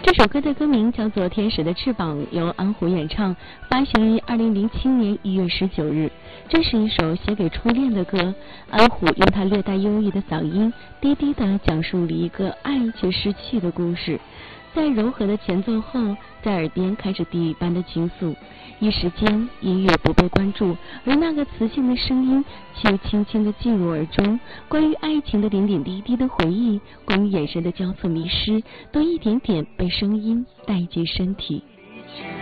这首歌的歌名叫做《天使的翅膀》，由安虎演唱，发行于2007年1月19日。这是一首写给初恋的歌，安虎用他略带忧郁的嗓音，低低地讲述了一个爱却失去的故事。在柔和的前奏后，在耳边开始地狱般的倾诉。一时间，音乐不被关注，而那个磁性的声音却轻轻地进入耳中。关于爱情的点点滴滴的回忆，关于眼神的交错迷失，都一点点被声音带进身体。